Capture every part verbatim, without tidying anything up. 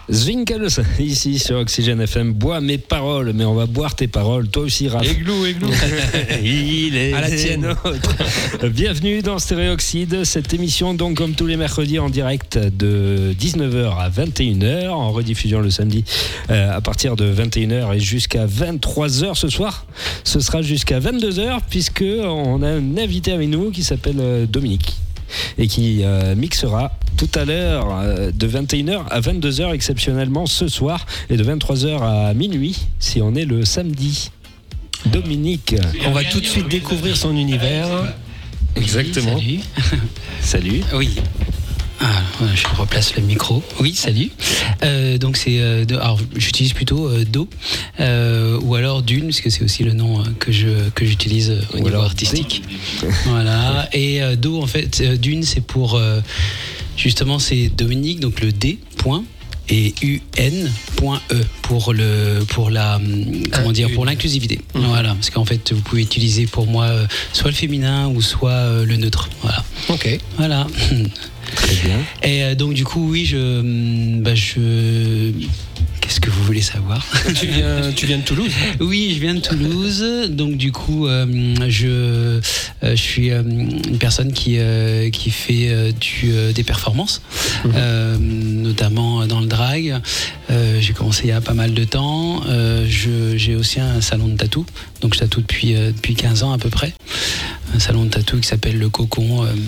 Zwinkels, ici sur Oxygène F M, bois mes paroles, mais on va boire tes paroles, toi aussi Raph. Églou, églou. Il est à la tienne. Nôtre. Bienvenue dans Stéréoxyde, cette émission donc comme tous les mercredis en direct de dix-neuf heures à vingt et une heures, en rediffusion le samedi euh, à partir de vingt et une heures et jusqu'à vingt-trois heures ce soir. Ce sera jusqu'à vingt-deux heures puisque on a un invité avec nous qui s'appelle euh, Dominique et qui euh, mixera tout à l'heure euh, de vingt et une heures à vingt-deux heures exceptionnellement ce soir et de vingt-trois heures à minuit si on est le samedi. Dominique. On va tout de suite découvrir son univers. Exactement. Salut. Salut. Oui. Ah, je replace le micro. Oui, salut. Euh, donc c'est, euh, de, alors j'utilise plutôt euh, Do euh, ou alors Dune, parce que c'est aussi le nom euh, que je que j'utilise euh, au ou niveau artistique. Voilà. Et euh, Do en fait, euh, Dune c'est pour euh, justement c'est Dominique, donc le D point. Et U N point E pour le pour la comment dire pour l'inclusivité. Mmh. Voilà, parce qu'en fait vous pouvez utiliser pour moi euh, soit le féminin ou soit euh, le neutre. Voilà. Ok. Voilà. Très bien. Et euh, donc du coup oui je bah je qu'est-ce que vous voulez savoir? Tu viens, tu viens de Toulouse? Oui, je viens de Toulouse. Donc du coup, euh, je, euh, je suis euh, une personne qui, euh, qui fait euh, du, euh, des performances, mmh. euh, notamment dans le drag. Euh, j'ai commencé il y a pas mal de temps. Euh, je, j'ai aussi un salon de tatou. Donc je tatoue depuis, euh, depuis quinze ans à peu près. Un salon de tatou qui s'appelle Le Cocon. Euh,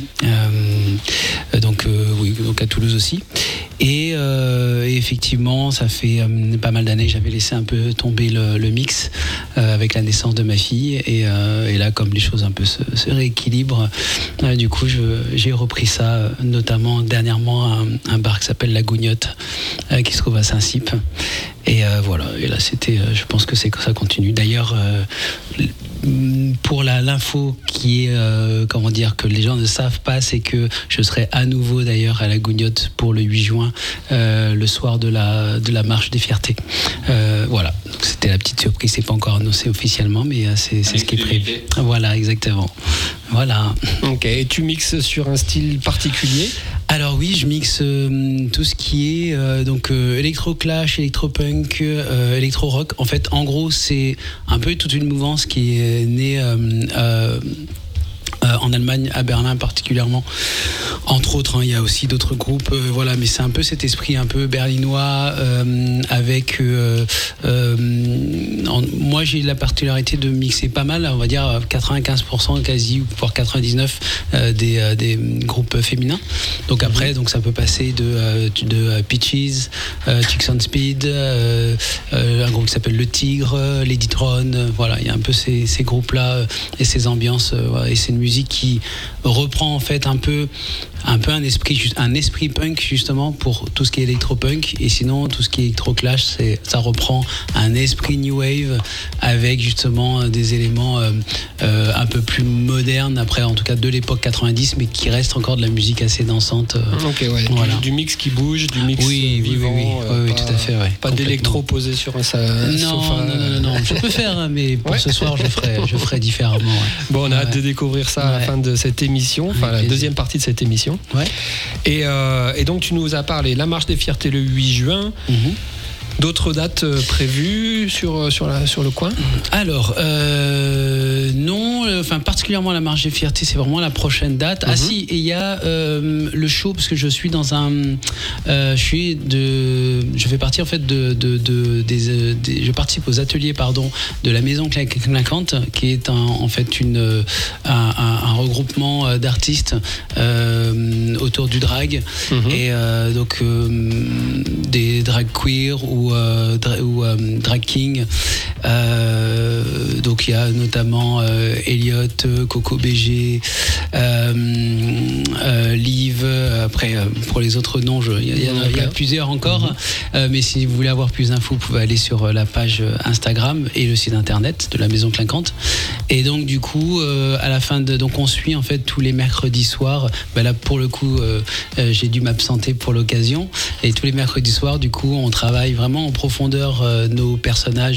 euh, donc euh, oui, donc à Toulouse aussi. Et, euh, et effectivement, ça fait euh, pas mal d'années que j'avais laissé un peu tomber le, le mix euh, avec la naissance de ma fille. Et, euh, et là, comme les choses un peu se, se rééquilibrent, euh, du coup, je, j'ai repris ça, notamment dernièrement à un, un bar qui s'appelle La Gougnotte, euh, qui se trouve à Saint-Cyp. Et euh, voilà, et là, c'était, euh, je pense que c'est que ça continue. D'ailleurs, euh, pour la, l'info qui est, euh, comment dire, que les gens ne savent pas, c'est que je serai à nouveau d'ailleurs à La Gougnotte pour le huit juin, euh, le soir de la, de la marche des fiertés. Euh, voilà, donc c'était la petite surprise, c'est pas encore annoncé officiellement, mais euh, c'est, c'est ce qui est prévu. Voilà, exactement. Voilà. Ok, et tu mixes sur un style particulier? Alors oui, je mixe euh, tout ce qui est euh, donc euh, électro-clash, électro-punk, euh, électro-rock. En fait, en gros, c'est un peu toute une mouvance qui est née euh, euh, euh, en Allemagne, à Berlin particulièrement. Entre autres, hein, il y a aussi d'autres groupes, euh, voilà, mais c'est un peu cet esprit un peu berlinois euh, avec. Euh, euh, en, moi, j'ai la particularité de mixer pas mal, on va dire quatre-vingt-quinze pour cent quasi, voire quatre-vingt-dix-neuf pour cent euh, des, euh, des groupes féminins. Donc après, donc ça peut passer de, euh, de euh, Peaches, euh, Chicks on Speed, euh, euh, un groupe qui s'appelle Le Tigre, Lady Tron. Euh, voilà, il y a un peu ces, ces groupes-là euh, et ces ambiances euh, voilà, et c'est une musique qui reprend en fait un peu un peu un esprit un esprit punk justement pour tout ce qui est électro-punk, et sinon tout ce qui est électro-clash, c'est ça reprend un esprit new wave avec justement des éléments euh, euh, un peu plus modernes, après en tout cas de l'époque quatre-vingt-dix, mais qui reste encore de la musique assez dansante. Euh, ok, ouais. Voilà. Du, du mix qui bouge, du mix oui, vivant. Oui, oui, oui, euh, oui, pas, tout à fait. Ouais, pas d'électro posé sur un sa, non, sofa. Non, non, non, non, je peux faire, hein, mais pour ouais. ce soir, je ferai, je ferai différemment. Ouais. Bon, on a ouais. hâte de découvrir ça ouais. à la fin de cette émission, enfin la deuxième partie de cette émission. Ouais. Et, euh, et donc tu nous as parlé la marche des fiertés le huit juin. Mm-hmm. D'autres dates prévues sur, sur, la, sur le coin? Alors, euh, non, enfin particulièrement la marche des fiertés, c'est vraiment la prochaine date. Mm-hmm. Ah si, et il y a euh, le show, parce que je suis dans un, euh, je suis de, je fais partie en fait de, de, de des, des, je participe aux ateliers pardon de la Maison Clinquante, qui est un, en fait une, un, un, un regroupement d'artistes euh, autour du drag mm-hmm. et euh, donc euh, des drag queer ou Euh, dra- ou euh, drag king. Euh, donc il y a notamment euh, Elliot, Coco B G, euh, euh, Liv. Après euh, pour les autres noms, il y, y, y, y a plusieurs encore. Mm-hmm. Euh, mais si vous voulez avoir plus d'infos, vous pouvez aller sur la page Instagram et le site internet de la Maison Clinquante. Et donc du coup, euh, à la fin de, donc on suit en fait tous les mercredis soirs. Ben là pour le coup, euh, euh, j'ai dû m'absenter pour l'occasion. Et tous les mercredis soirs, du coup, on travaille vraiment en profondeur euh, nos personnages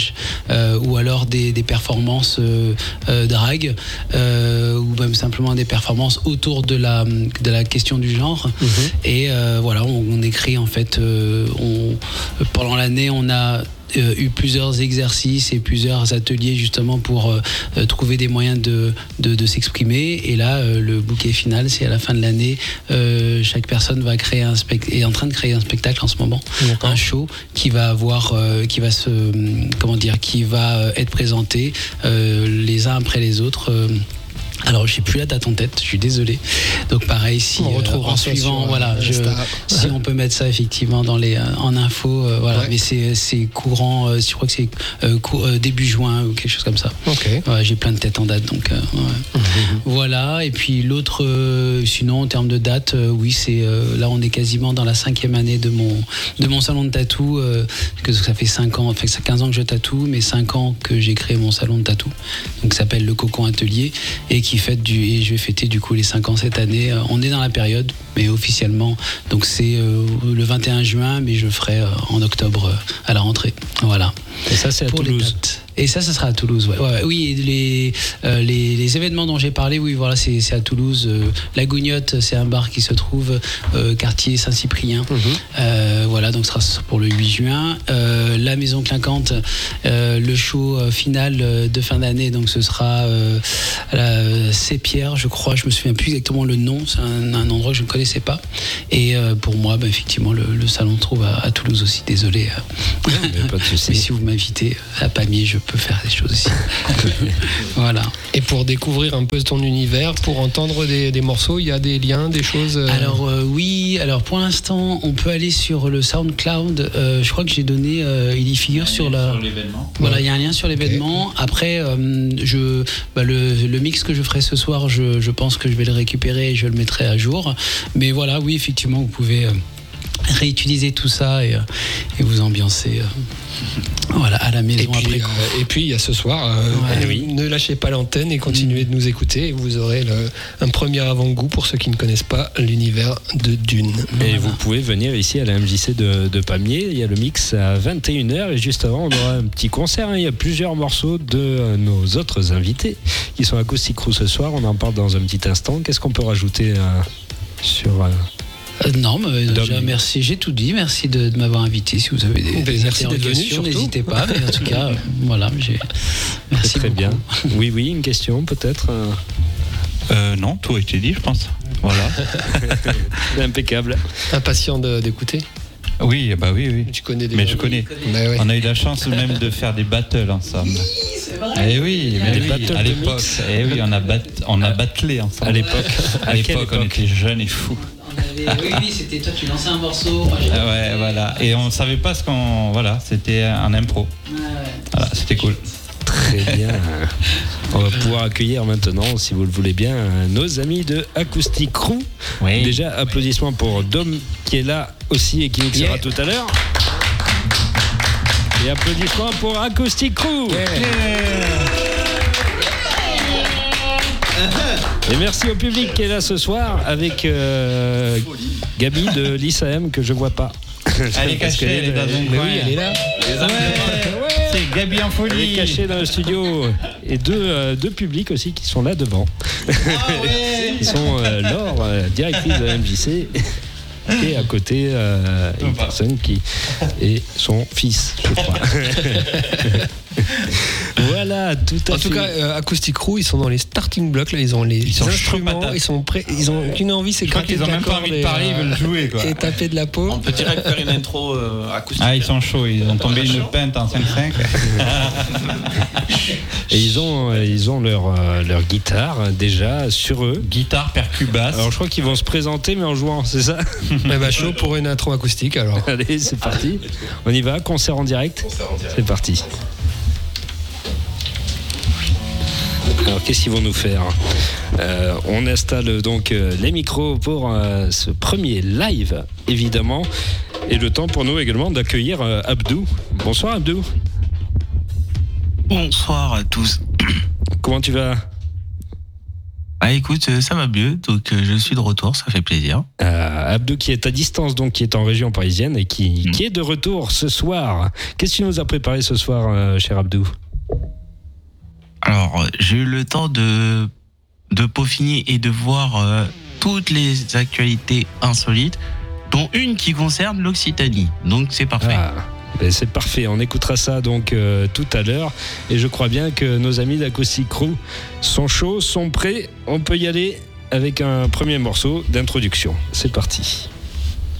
euh, ou alors des, des performances euh, euh, drag, euh, ou même simplement des performances autour de la, de la question du genre. Mmh. Et euh, voilà, on, on écrit en fait, euh, on, pendant l'année, on a Euh, eu plusieurs exercices et plusieurs ateliers justement pour euh, trouver des moyens de, de, de s'exprimer. Et là, euh, le bouquet final, c'est à la fin de l'année. Euh, chaque personne va créer un spect- est en train de créer un spectacle en ce moment, D'accord. un show qui va avoir, euh, qui va se, comment dire, qui va être présenté euh, les uns après les autres. Euh, Alors, j'ai plus la date en tête, je suis désolé. Donc, pareil, si on retrouve euh, en suivant, sur, voilà, euh, je, si on peut mettre ça effectivement dans les euh, en info, euh, voilà. Ouais. Mais c'est c'est courant, euh, je crois que c'est euh, cou- euh, début juin ou quelque chose comme ça. Ok. Ouais, j'ai plein de têtes en date, donc euh, ouais. mm-hmm. Voilà. Et puis l'autre, euh, sinon en termes de date, euh, oui, c'est euh, là, on est quasiment dans la cinquième année de mon de mon salon de tatou, euh, que ça fait cinq ans, fait ça quinze ans que je tatoue, mais cinq ans que j'ai créé mon salon de tatou, donc ça s'appelle le Cocon Atelier et qui fête du, et je vais fêter du coup les cinq ans cette année. On est dans la période, mais officiellement, donc c'est euh, le vingt et un juin, mais je le ferai euh, en octobre euh, à la rentrée. Voilà. Et ça, c'est à pour Toulouse. Et ça, ça sera à Toulouse, ouais. ouais oui, les, euh, les, les événements dont j'ai parlé, oui, voilà, c'est, c'est à Toulouse. Euh, la Gougnotte, c'est un bar qui se trouve euh, quartier Saint-Cyprien. Mmh. Euh, voilà, donc ce sera pour le huit juin. Euh, la Maison Clinquante, euh, le show final de fin d'année, donc ce sera euh, à la C-Pierre, je crois, je me souviens plus exactement le nom, c'est un, un endroit que je ne connaissais pas. Et euh, pour moi, bah, effectivement, le, le salon se trouve à, à Toulouse aussi, désolé. Ouais, mais pas de souci. Mais si vous m'invitez à Pamiers, je peux faire des choses aussi. Voilà. Et pour découvrir un peu ton univers, pour entendre des, des morceaux, il y a des liens, des choses euh... Alors euh, oui, alors pour l'instant, on peut aller sur le SoundCloud. Euh, je crois que j'ai donné, euh, il y figure sur la. Sur l'événement. Voilà, il y a un lien sur l'événement. Okay. Après, euh, je, bah, le, le mix que je ferai ce soir, je, je pense que je vais le récupérer et je le mettrai à jour. Mais voilà, oui, effectivement, vous pouvez euh, réutiliser tout ça et, euh, et vous ambiancer. Euh, Voilà, à la maison. Et puis, après euh, et puis il y a ce soir, euh, ouais, oui. ne lâchez pas l'antenne et continuez mmh. de nous écouter. Et vous aurez le, un premier avant-goût pour ceux qui ne connaissent pas l'univers de Dune. Et voilà. Vous pouvez venir ici à la M J C de, de Pamiers. Il y a le mix à vingt et une heures et juste avant, on aura un petit concert. Hein. Il y a plusieurs morceaux de nos autres invités qui sont Acoustic Crew ce soir. On en parle dans un petit instant. Qu'est-ce qu'on peut rajouter euh, sur... Euh Euh, non, mais déjà, merci, j'ai tout dit. Merci de, de m'avoir invité. Si vous avez des, des interrogations, n'hésitez pas. Mais en tout cas, euh, voilà, j'ai... merci très beaucoup. Bien. Oui, oui, une question peut-être. Euh, non, tout a été dit, je pense. Voilà. Impeccable. Impatient de, d'écouter. Oui, bah oui, oui. Tu connais des mais je connais. Bah ouais. On a eu la chance même de faire des battles ensemble. Oui, c'est vrai. Eh oui, mais des oui, à l'époque. Eh oui, on a bat, on a battlé ensemble. À l'époque. À l'époque, on était jeunes et fous. Avait, oui, oui, c'était toi, tu lançais un morceau. Moi, ah ouais, voilà. Et on savait pas ce qu'on. Voilà, c'était un impro. Ah ouais. Voilà, c'était cool. Très bien. On va pouvoir accueillir maintenant, si vous le voulez bien, nos amis de Acoustic Crew. Oui. Déjà, applaudissements pour Dom qui est là aussi et qui mixera yeah. tout à l'heure. Et applaudissements pour Acoustic Crew. Yeah. Yeah. Et merci au public qui est là ce soir avec euh, Gabi de l'I S A M que je vois pas. Elle est cachée, elle est dans un coin. Oui, elle est là. Ouais, ouais. C'est Gabi en folie. Elle est cachée dans le studio. Et deux, euh, deux publics aussi qui sont là devant. Ah ouais. Ils sont euh, Laure, euh, directrice de la M J C. Et à côté, euh, une personne qui est son fils, je crois. Voilà, tout à en fait. En tout cas, euh, Acoustic Crew, ils sont dans les starting blocks. Là, ils ont les ils sont instruments, ils sont prêts. Ils ont qu'une envie, c'est gratter de la corde. Ils ont même pas envie de parler, ils veulent jouer, quoi. Et taper de la peau. On peut direct faire une intro euh, acoustique. Ah, ils sont chauds. Ils ont tombé une pinte en cinq cinq. Et ils ont, ils ont leur, euh, leur guitare déjà sur eux. Guitare, percu, basse. Alors je crois qu'ils vont se présenter, mais en jouant, c'est ça? Eh bah, chaud pour une intro acoustique alors. Allez, c'est parti. On y va, concert en direct. Concert en direct. C'est parti. Alors qu'est-ce qu'ils vont nous faire? euh, On installe donc euh, les micros pour euh, ce premier live, évidemment. Et le temps pour nous également d'accueillir euh, Abdou. Bonsoir Abdou. Bonsoir à tous. Comment tu vas? Ah écoute, ça va mieux, donc je suis de retour, ça fait plaisir. Euh, Abdou qui est à distance, donc qui est en région parisienne et qui, mmh. qui est de retour ce soir. Qu'est-ce que tu nous as préparé ce soir, euh, cher Abdou? Alors, j'ai eu le temps de, de peaufiner et de voir euh, toutes les actualités insolites, dont une qui concerne l'Occitanie. Donc, c'est parfait. Ah, ben c'est parfait. On écoutera ça donc euh, tout à l'heure. Et je crois bien que nos amis d'Acoustic Crew sont chauds, sont prêts. On peut y aller avec un premier morceau d'introduction. C'est parti.